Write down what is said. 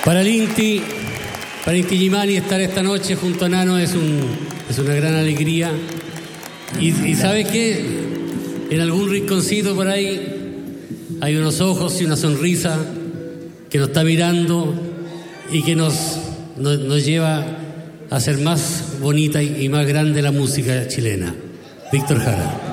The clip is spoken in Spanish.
Para Inti Gimani estar esta noche junto a Nano es una gran alegría. Y ¿sabe qué? En algún rinconcito por ahí hay unos ojos y una sonrisa que nos está mirando y que nos lleva a hacer más bonita y más grande la música chilena. Víctor Jara.